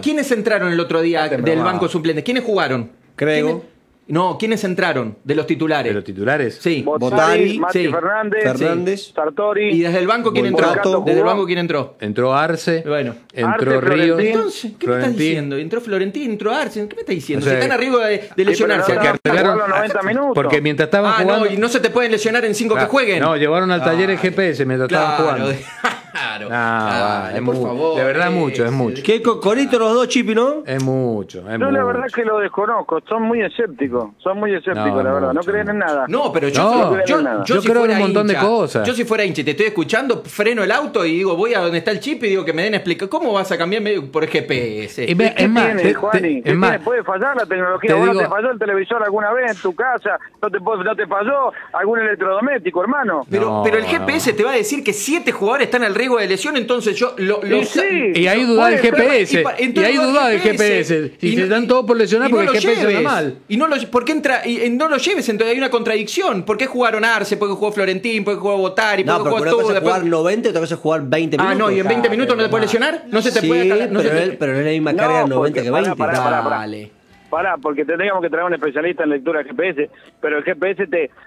¿Quiénes entraron el otro día del banco suplente? ¿Quiénes jugaron? Creo. No, ¿quiénes entraron de los titulares? ¿De los titulares? Sí. Botari, Mati sí. Fernández, Sartori. ¿Y desde el banco quién entró? Volcato. ¿Desde el banco quién entró? Entró Arce, Bueno. entró Arce, Ríos. Florentín. Entonces, ¿qué me estás diciendo? Entró Florentín, entró Arce. ¿Qué me estás diciendo? O sea, Si están arriba de lesionarse. pero Porque arreglaron- los 90 minutos. Porque mientras estaban jugando... No, y no se te pueden lesionar en 5 que jueguen. No, llevaron al taller el GPS mientras estaban jugando. Claro. Es por mucho. favor. De verdad mucho, es mucho. Qué cocorito los dos, Chipi, ¿no? Es mucho, es Yo mucho. la verdad que lo desconozco, son muy escépticos, No, la verdad, no mucho, creen en nada. No, pero No, yo yo creo en un montón de cosas. Yo si fuera hincha y te estoy escuchando, freno el auto y digo, voy a donde está el chip y digo que me den explicación. ¿Cómo vas a cambiar por GPS? Y ve- ¿Qué es más, tiene, Juani? ¿Qué es más, tiene? Puede fallar la tecnología. te ¿Vos digo- no te falló el televisor alguna vez en tu casa? ¿No te falló algún electrodoméstico, hermano? Pero el GPS te va a decir que 7 jugadores están al riesgo de lesión, entonces yo lo Sí, y ahí duda del puede ser. GPS. Y ahí duda del GPS. Si se dan todos por lesionar porque el GPS anda mal. Y no lo, ¿por qué no lo lleves? Entonces hay una contradicción. ¿Por qué jugaron Arce? ¿Por qué jugó Florentín? ¿Por qué jugó Botari? ¿Por No, qué porque jugó una cosa tú? es jugar 90 y otra cosa es jugar 20 minutos. No, y en 20 minutos no te puedes lesionar. No se te Sí, puede cagar, no se te- pero no es la misma carga No, 90 que porque 20. pará. Dale. Pará, porque tendríamos que traer un especialista en lectura de GPS, pero el GPS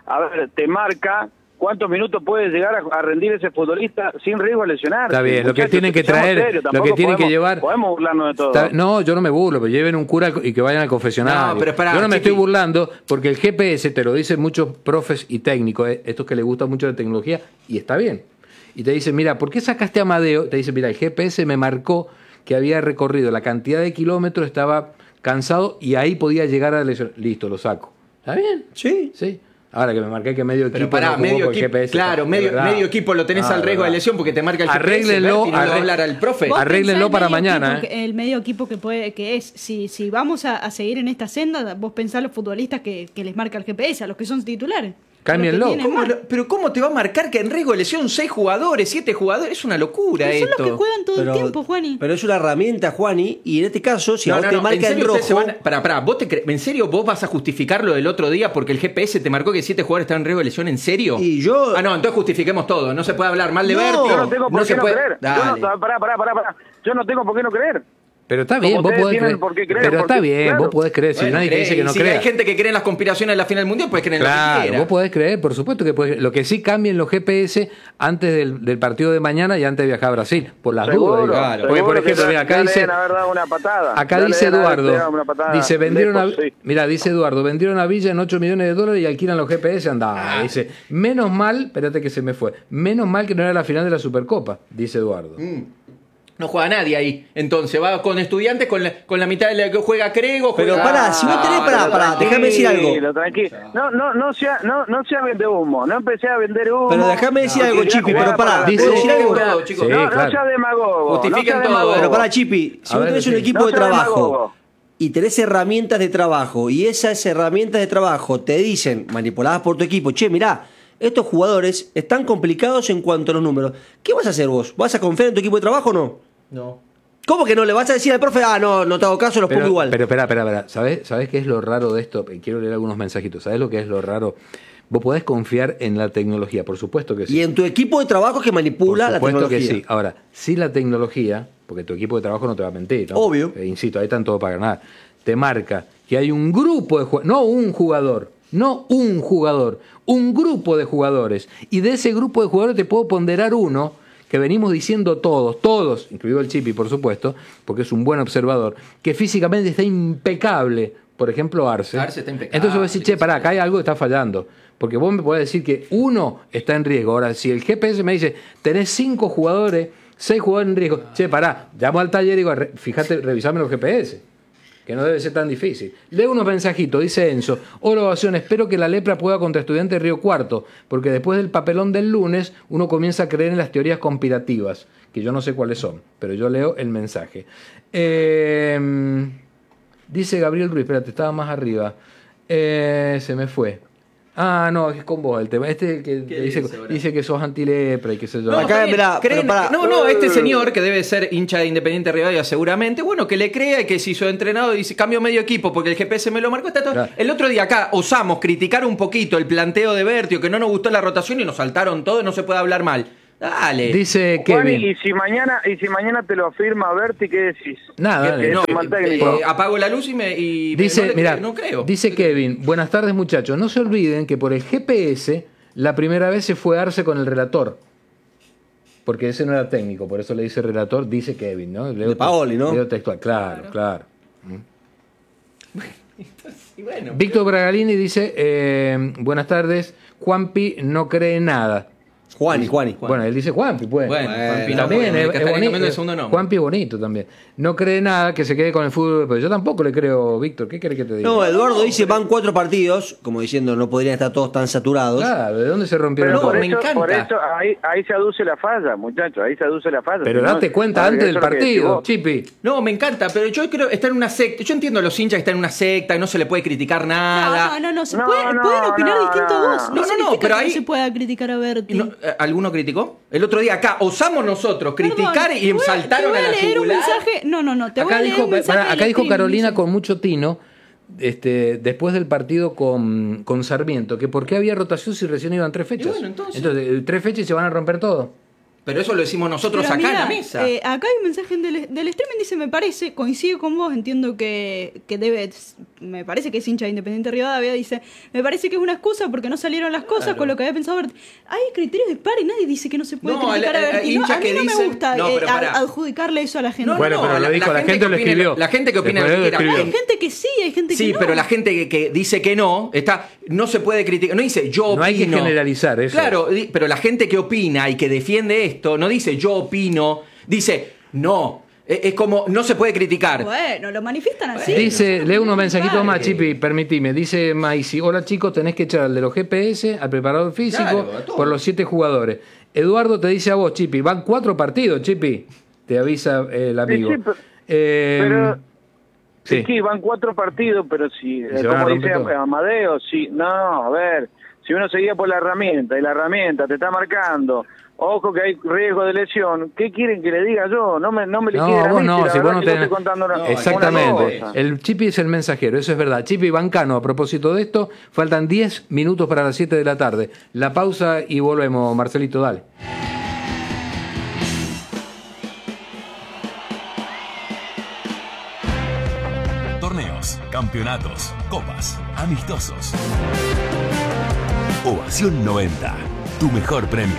te marca cuántos minutos puede llegar a rendir ese futbolista sin riesgo de lesionar. Está bien, lo que tienen que traer, lo que tienen que llevar... Podemos burlarnos de todo. No, yo no me burlo, pero lleven un cura y que vayan al confesionario. No, pero esperá, yo no me Chiqui. estoy burlando porque el GPS te lo dicen muchos profes y técnicos, estos que les gusta mucho la tecnología, y está bien. Y te dicen, mira, ¿por qué sacaste a Amadeo? Te dicen, mira, el GPS me marcó que había recorrido la cantidad de kilómetros, estaba cansado y ahí podía llegar a lesionar. Listo, lo saco. ¿Está bien? Sí. Sí. Ahora que me marqué que medio Pero equipo pará, no jugó medio por equipo, GPS. claro, de medio verdad. equipo lo tenés al riesgo de lesión porque te marca el Arréglenlo, GPS, y no le va a hablar al profe. Vos Arréglenlo pensá para el medio mañana, equipo el medio equipo que es, si vamos a seguir en esta senda, vos pensás los futbolistas que les marca el GPS, a los que son titulares. Cámbienlo. Pero ¿cómo te va a marcar que en riesgo de lesión 6 jugadores, 7 jugadores? Es una locura Son esto. los que juegan todo el tiempo, Juani. Pero es una herramienta, Juani, y en este caso, si a vos te marca en serio ustedes rojo... Pará, ¿en serio vos vas a justificar lo del otro día porque el GPS te marcó que 7 jugadores estaban en riesgo de lesión? ¿En serio? Y yo... No, entonces justifiquemos todo. No se puede hablar mal de No, Berti. Yo no tengo por qué no creer. Dale. Pará. Yo no tengo por qué no creer. Pero está bien, Como vos ustedes podés tienen creer. por qué creer, Pero porque- está bien, claro. vos podés creer. Si Bueno, nadie te cree, dice que no si crea. hay gente que cree en las conspiraciones de la final mundial, puedes creer en lo que Claro, quiera. vos podés creer, por supuesto que podés. Lo que sí cambien los GPS antes del partido de mañana y antes de viajar a Brasil, por las Seguro, dudas. claro. Porque, por seguro que ejemplo, mira, acá ya le dice, deben haber dado una patada. acá Ya le dice deben haber Eduardo, dado una patada dice, vendieron lejos, sí. mira, dice Eduardo, vendieron a Villa en $8 millones y alquilan los GPS, andá. Dice, menos mal, espérate que se me fue, menos mal que no era la final de la Supercopa, dice Eduardo. No juega nadie ahí. Entonces va con estudiantes, con la mitad de la que juega Crego. Pero juega... pará, si vos tenés... Pará, déjame decir algo. Tranquilo. No sea vende humo. No empecé a vender humo. Pero déjame decir algo, Quería Chipi, jugar pero pará, para- ¿puedo dice- decir algo? Cuidado, chicos. Sí, No claro. sea demagogo. Justifiquen no sea todo. demagogo. Pero pará, Chipi, si A vos ver, tenés un sí. equipo No de sea trabajo demagogo. y tenés herramientas de trabajo y esas herramientas de trabajo te dicen, manipuladas por tu equipo, che, mirá, estos jugadores están complicados en cuanto a los números. ¿Qué vas a hacer vos? ¿Vas a confiar en tu equipo de trabajo o no? No. ¿Cómo que no? ¿Le vas a decir al profe, no te hago caso, los pongo igual? Pero espera. ¿Sabés qué es lo raro de esto? Quiero leer algunos mensajitos. ¿Sabés lo que es lo raro? Vos podés confiar en la tecnología, por supuesto que sí. Y en tu equipo de trabajo que manipula Por la supuesto tecnología. que sí. Ahora, si la tecnología, porque tu equipo de trabajo no te va a mentir, ¿no? Obvio. Insisto, ahí están todos para ganar. Te marca que hay un grupo de jugadores, un grupo de jugadores. Y de ese grupo de jugadores te puedo ponderar uno que venimos diciendo todos, incluido el Chipi, por supuesto, porque es un buen observador, que físicamente está impecable. Por ejemplo, Arce. Arce está impecable. Entonces vos decís, che, pará, acá hay algo que está fallando. Porque vos me podés decir que uno está en riesgo. Ahora, si el GPS me dice, tenés 5 jugadores, 6 jugadores en riesgo, che, pará, llamo al taller y digo, fíjate, revisame los GPS. Que no debe ser tan difícil. Leo unos mensajitos, dice Enzo. Hola, Ovación, espero que la lepra pueda contra Estudiantes de Río Cuarto, porque después del papelón del lunes uno comienza a creer en las teorías conspirativas, que yo no sé cuáles son, pero yo leo el mensaje. Dice Gabriel Ruiz, espérate, estaba más arriba. Se me fue. Ah, no, es con vos el tema. Este que dice que sos antilepra y qué sé yo. No, Acá, está bien. mirá, Creen- pero pará. no, este señor que debe ser hincha de Independiente Rivadavia seguramente, bueno, que le crea y que si hizo entrenado y dice cambio medio equipo porque el GPS me lo marcó, está todo. Claro. El otro día acá osamos criticar un poquito el planteo de Bertio, que no nos gustó la rotación y nos saltaron todo y no se puede hablar mal. Dale. Dice Juani, Kevin. y si mañana te lo afirma Berti, ¿qué decís? Nada, Que no, es un mal técnico. Apago la luz y Dice, mira, no creo. dice Kevin, buenas tardes muchachos, no se olviden que por el GPS la primera vez se fue Arce con el relator. Porque ese no era técnico, por eso le dice relator, dice Kevin, ¿no? De Paoli, ¿no? Leo textual, claro. Y bueno, Víctor Bragalini dice, buenas tardes, Juanpi no cree nada. Juani. Bueno, él dice Juanpi, pues. Bueno, Juanpi no, también porque es Catalina bonito. Méndez es segundo nombre. Juanpi es bonito también. No cree nada que se quede con el fútbol, pero yo tampoco le creo, Víctor. ¿Qué querés que te diga? No, Eduardo dice van 4 partidos, como diciendo no podrían estar todos tan saturados. Claro, ¿de dónde se rompieron Pero los por me juegos? eso, encanta. por eso ahí se aduce la falla, muchachos, ahí se aduce la falla. Pero Si no, date cuenta porque antes eso del es lo que decís partido, vos. Chipi. No, me encanta, pero yo creo está en una secta. Yo entiendo a los hinchas que están en una secta y no se le puede criticar nada. No, No, pueden no, opinar no, distinto a no. vos. No, No, no, significa pero que ahí- no se pueda criticar a Berti. Y no, ¿alguno criticó? El otro día acá osamos nosotros criticar Perdón, y saltaron te a voy la leer un yugular. mensaje. No, te voy a Acá leer dijo, un mensaje. acá del dijo streaming, Carolina dice. con mucho tino, después del partido con Sarmiento, que por qué había rotación si recién iban 3 fechas. Y bueno, entonces. 3 fechas y se van a romper todo. Pero eso lo decimos nosotros Pero acá mirá, en la mesa. Acá hay un mensaje del streaming, dice, me parece, coincido con vos, entiendo que debe, me parece que es hincha de Independiente Rivadavia, dice, me parece que es una excusa porque no salieron las cosas Claro. con lo que había pensado Berti. Hay criterios de par y nadie dice que no se puede No, criticar a hay Berti. hinchas A mí que no dicen- me gusta no, pero pará. adjudicarle eso a la gente. No, Bueno, pero lo dijo, la gente lo que opine- escribió. La gente que opina Después lo que lo quiera. escribió. Hay gente que sí, hay gente que Sí, no. pero la gente que dice que no, no se puede criticar. No dice yo opino. No hay que generalizar eso. Claro, pero la gente que opina y que defiende esto no dice yo opino, dice no. Es como no se puede criticar. Bueno, lo manifiestan así. Dice, leo unos mensajitos más, Dale. Chipi, permitime. Dice Maisi, hola chicos, tenés que echar al de los GPS, al preparador físico, Claro, a todos. por los 7 jugadores. Eduardo te dice a vos, Chipi, van 4 partidos, Chipi. Te avisa el amigo. Sí, pero sí. sí, van 4 partidos, pero si, Y se van a como romper dice todo. Amadeo, si, no, a ver, si uno se guía por la herramienta y la herramienta te está marcando, ojo que hay riesgo de lesión, ¿qué quieren que le diga yo? No me liquiden a vos mí, no, si la si vos verdad no que yo tenés... estoy contando una Exactamente. cosa. El Chipi es el mensajero, eso es verdad. Chipi Bancano, a propósito de esto, faltan 10 minutos para las 7 de la tarde. La pausa y volvemos, Marcelito, dale. Torneos, campeonatos, copas, amistosos. Ovación 90, tu mejor premio.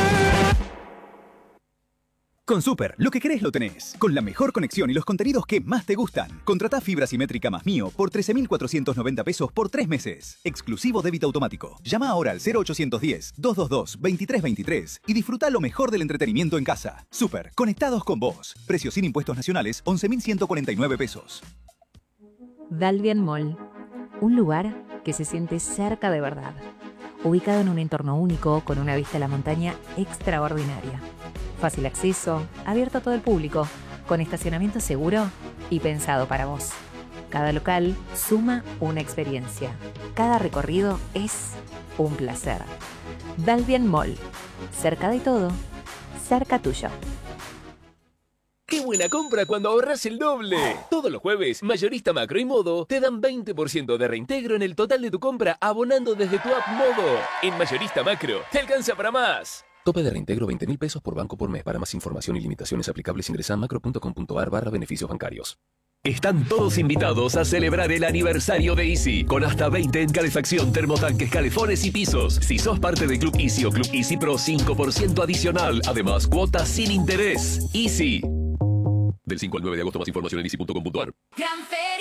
Con Super, lo que querés lo tenés. Con la mejor conexión y los contenidos que más te gustan. Contratá fibra simétrica más Mío por 13.490 pesos por 3 meses. Exclusivo débito automático. Llama ahora al 0810-222-2323 y disfruta lo mejor del entretenimiento en casa. Super, conectados con vos. Precios sin impuestos nacionales, 11.149 pesos. Dalvian Mall, un lugar que se siente cerca de verdad, ubicado en un entorno único con una vista a la montaña extraordinaria. Fácil acceso, abierto a todo el público, con estacionamiento seguro y pensado para vos. Cada local suma una experiencia. Cada recorrido es un placer. Dalvian Mall, cerca de todo, cerca tuyo. ¡Qué buena compra cuando ahorras el doble! Todos los jueves, Mayorista Macro y Modo te dan 20% de reintegro en el total de tu compra abonando desde tu app Modo. En Mayorista Macro, te alcanza para más. Tope de reintegro 20.000 pesos por banco por mes. Para más información y limitaciones aplicables ingresa a macro.com.ar/beneficios bancarios. Están todos invitados a celebrar el aniversario de Easy, con hasta 20 en calefacción, termotanques, calefones y pisos. Si sos parte de Club Easy o Club Easy Pro, 5% adicional. Además, cuotas sin interés. Easy. Del 5 al 9 de agosto, más información en easy.com.ar. Gran Feria